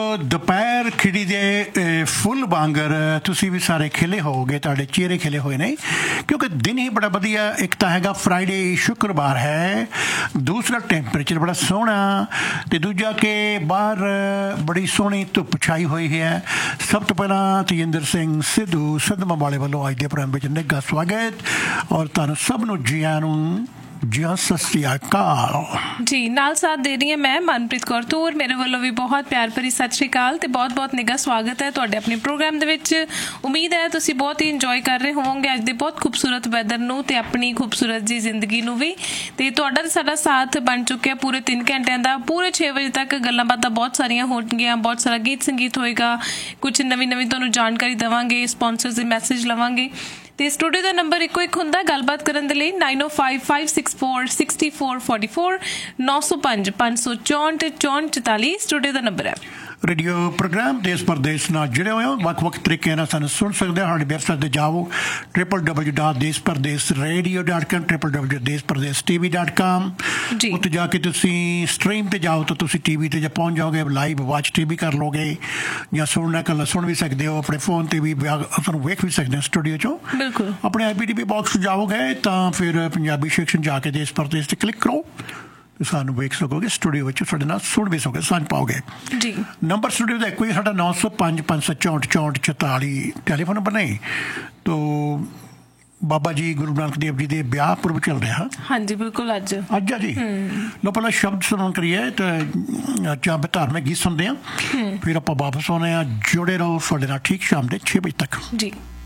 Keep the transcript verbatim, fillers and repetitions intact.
ਦੁਪਹਿਰ ਖਿੜੀ ਦੇ ਫੁੱਲ ਵਾਂਗਰ ਤੁਸੀਂ ਵੀ ਸਾਰੇ ਖਿਲੇ ਹੋਗੇ, ਤੁਹਾਡੇ ਚਿਹਰੇ ਖਿਲੇ ਹੋਏ ਨੇ ਕਿਉਂਕਿ ਦਿਨ ਹੀ ਬੜਾ ਵਧੀਆ। ਇੱਕ ਤਾਂ ਹੈਗਾ ਫਰਾਈਡੇ, ਸ਼ੁੱਕਰਵਾਰ ਹੈ, ਦੂਸਰਾ ਟੈਂਪਰੇਚਰ ਬੜਾ ਸੋਹਣਾ, ਤੇ ਦੂਜਾ ਕਿ ਬਾਹਰ ਬੜੀ ਸੋਹਣੀ ਧੁੱਪ ਛਾਈ ਹੋਈ ਹੈ। ਸਭ ਤੋਂ ਪਹਿਲਾਂ ਤੇਜਿੰਦਰ ਸਿੰਘ ਸਿੱਧੂ ਸਦਮਾ ਵਾਲੇ ਵੱਲੋਂ ਅੱਜ ਦੇ ਪ੍ਰੋਗਰਾਮ ਵਿੱਚ ਨਿੱਘਾ ਸਵਾਗਤ, ਔਰ ਤੁਹਾਨੂੰ ਸਭ ਨੂੰ ਜੀਆਂ ਨੂੰ ਜੀ ਸਤਿ ਸ਼੍ਰੀ ਅਕਾਲ ਜੀ। ਨਾਲ ਸਾਥ ਦੇ ਰਹੀ ਹਾਂ ਮੈਂ ਮਨਪ੍ਰੀਤ ਕੌਰ ਤੂਰ, ਮੇਰੇ ਵੱਲੋਂ ਵੀ ਬਹੁਤ ਪਿਆਰ ਭਰੀ ਸਤਿ ਸ਼੍ਰੀ ਅਕਾਲ ਤੇ ਬਹੁਤ ਬਹੁਤ ਨਿੱਘਾ ਸਵਾਗਤ ਹੈ ਤੁਹਾਡੇ ਆਪਣੇ ਪ੍ਰੋਗਰਾਮ ਦੇ ਵਿੱਚ। ਉਮੀਦ ਹੈ ਤੁਸੀਂ ਬਹੁਤ ਹੀ ਇੰਜੋਏ ਕਰ ਰਹੇ ਹੋਵੋਗੇ ਅੱਜ ਦੇ ਬਹੁਤ ਖੂਬਸੂਰਤ ਵੈਦਰ ਨੂੰ ਤੇ ਆਪਣੀ ਖੂਬਸੂਰਤ ਜੀ ਜ਼ਿੰਦਗੀ ਨੂੰ ਵੀ। ਤੇ ਤੁਹਾਡਾ ਸਾਡਾ ਸਾਥ ਬਣ ਚੁੱਕਿਆ ਪੂਰੇ ਤਿੰਨ ਘੰਟਿਆਂ ਦਾ। ਪੂਰੇ ਛੇ ਵਜੇ ਤੱਕ ਗੱਲਾਂ ਬਾਤਾਂ ਬਹੁਤ ਸਾਰੀਆਂ ਹੋਣਗੀਆਂ, ਬਹੁਤ ਸਾਰਾ ਗੀਤ ਸੰਗੀਤ ਹੋਏਗਾ, ਕੁਛ ਨਵੀਂ ਨਵੀਂ ਤੁਹਾਨੂੰ ਜਾਣਕਾਰੀ ਦੇਵਾਂਗੇ, ਸਪੋਂਸਰਸ ਦੇ ਮੈਸੇਜ ਲਵਾਂਗੇ। ਤੇ ਸਟੂਡੀਓ ਦਾ ਨੰਬਰ ਇੱਕੋ ਇੱਕ ਹੁੰਦਾ ਗੱਲਬਾਤ ਕਰਨ ਦੇ ਲਈ ਨਾਈਨ ਓ five five six four six four four four ਨੌ ਸੌ ਪੰਜ ਪੰਜ ਸੌ ਚੌਂਹਠ ਚੌਂਹਠ ਚੁਤਾਲੀ ਸਟੂਡੀਓ ਦਾ ਨੰਬਰ ਹੈ। ਰੇਡੀਓ ਪ੍ਰੋਗਰਾਮ ਦੇਸ਼ ਪ੍ਰਦੇਸ਼ ਨਾਲ ਜੁੜੇ ਹੋਏ ਹੋ, ਵੱਖ ਵੱਖ ਤਰੀਕੇ ਨਾਲ ਸਾਨੂੰ ਸੁਣ ਸਕਦੇ ਹੋ। ਸਾਡੇ ਵੈਬਸਾਈਟ 'ਤੇ ਜਾਓ ਟ੍ਰਿਪਲ ਡਬਲਯੂ ਡਾਟ ਦੇਸ਼ Pradesh radio dot com, triple W ਦੇਸ਼ Pradesh T V dot com. ਉੱਥੇ ਜਾ ਕੇ ਤੁਸੀਂ ਸਟਰੀਮ 'ਤੇ ਜਾਓ ਤਾਂ ਤੁਸੀਂ ਟੀ ਵੀ 'ਤੇ ਜਾਂ ਪਹੁੰਚ ਜਾਓਗੇ, ਲਾਈਵ ਵਾਚ ਟੀ ਵੀ ਕਰ ਲਓਗੇ, ਜਾਂ ਸੁਣਨਾ ਕੱਲਾ ਸੁਣ ਵੀ ਸਕਦੇ ਹੋ, ਆਪਣੇ ਫੋਨ 'ਤੇ ਵੀ ਤੁਹਾਨੂੰ ਵੇਖ ਵੀ ਸਕਦੇ ਹੋ ਸਟੂਡੀਓ 'ਚੋਂ। ਬਿਲਕੁਲ ਆਪਣੇ ਆਈ ਪੀ ਟੀ ਵੀ ਬਾਕਸ ਜਾਓਗੇ ਤਾਂ ਫਿਰ ਪੰਜਾਬੀ ਸੈਕਸ਼ਨ ਜਾ ਕੇ ਦੇਸ਼ ਪ੍ਰਦੇਸ਼ 'ਤੇ ਕਲਿੱਕ ਕਰੋ, ਸਾਨੂੰ ਵੇਖ ਸਕੋਗੇ ਸਟੂਡੀਓ ਵਿੱਚ, ਸਾਡੇ ਨਾਲ ਸੁਣ ਵੀ ਸਕੋਗੇ, ਸਮਝ ਪਾਓਗੇ ਜੀ। ਨੰਬਰ ਸਟੂਡੀਓ ਦਾ ਇੱਕੋ ਹੀ ਸਾਡਾ ਨੌ ਸੌ ਪੰਜ ਪੰਜ ਸੌ ਚੌਂਹਠ ਚੌਂਹਠ ਚੁਤਾਲੀ ਟੈਲੀਫੋਨ ਨੰਬਰ ਨਹੀਂ। ਤੋ ਬਾਬਾ ਜੀ ਗੁਰੂ ਨਾਨਕ ਦੇਵ ਜੀ ਦੇ ਵਿਆਹ ਪੁਰਬ ਚੱਲ ਰਿਹਾ। ਹਾਂਜੀ ਬਿਲਕੁਲ ਅੱਜ ਅੱਜ ਆ ਜੀ। ਲੋ ਪਹਿਲਾਂ ਸ਼ਬਦ ਸੁਣਨ ਕਰੀਏ ਤੇ ਜਾਂ ਧਾਰਮਿਕ ਗੀਤ ਸੁਣਦੇ ਹਾਂ, ਫਿਰ ਆਪਾਂ ਵਾਪਸ ਆਉਂਦੇ ਹਾਂ। ਜੁੜੇ ਰਹੋ ਸਾਡੇ ਨਾਲ ਠੀਕ ਸ਼ਾਮ ਦੇ ਛੇ ਵਜੇ ਤੱਕ ਜੀ।